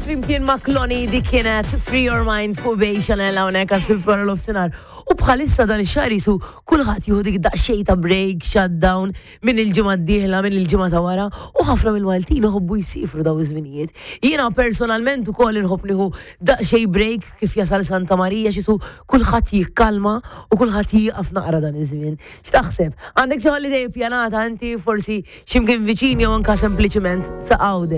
flimkien ma' Kloni di kienet Free Your Mind fuq Bej Chanel hawnhekk għas-sib wara l-ofsinhar. U bħalissa dan ix-xahar jisu kulħadd jieħu dik daqsxejn ta' break, shutdown minn il-ġimgħa d-dieħla, minn il-ġimgħa ta' wara, u ħafna mill-Maltin iħobbu jsifru daw iż-żminijiet. Jiena personalment ukoll inħobb nieħu daqsxejn break kif jasal Santa Marija x'isu kulħadd jikkalma u kulħadd jieqaf naqra dan iż-żmien. X'taħseb? Għandek xi holiday ppjanata inti forsi x'imkien viċin jew anke sempliċement sa' għawde?